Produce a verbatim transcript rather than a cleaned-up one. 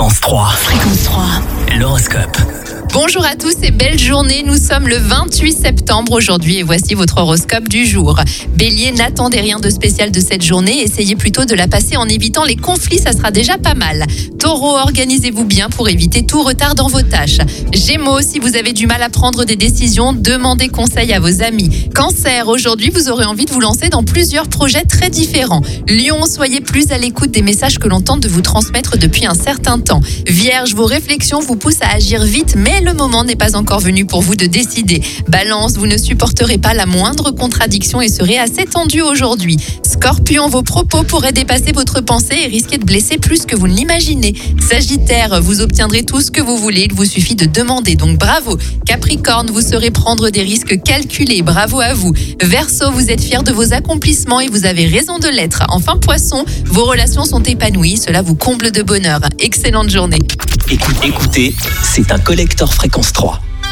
Fréquence trois. Fréquence trois. L'horoscope. Bonjour à tous et belle journée, nous sommes le vingt-huit septembre aujourd'hui et voici votre horoscope du jour. Bélier, n'attendez rien de spécial de cette journée, essayez plutôt de la passer en évitant les conflits, ça sera déjà pas mal. Taureau, organisez-vous bien pour éviter tout retard dans vos tâches. Gémeaux, si vous avez du mal à prendre des décisions, demandez conseil à vos amis. Cancer, aujourd'hui vous aurez envie de vous lancer dans plusieurs projets très différents. Lion, soyez plus à l'écoute des messages que l'on tente de vous transmettre depuis un certain temps. Vierge, vos réflexions vous poussent à agir vite, mais le moment n'est pas encore venu pour vous de décider. Balance, vous ne supporterez pas la moindre contradiction et serez assez tendu aujourd'hui. Scorpion, vos propos pourraient dépasser votre pensée et risquer de blesser plus que vous ne l'imaginez. Sagittaire, vous obtiendrez tout ce que vous voulez, il vous suffit de demander, donc bravo. Capricorne, vous saurez prendre des risques calculés, bravo à vous. Verseau, vous êtes fier de vos accomplissements et vous avez raison de l'être. Enfin Poisson, vos relations sont épanouies, cela vous comble de bonheur. Excellente journée. Écoutez, écoutez, c'est un collector Fréquence trois.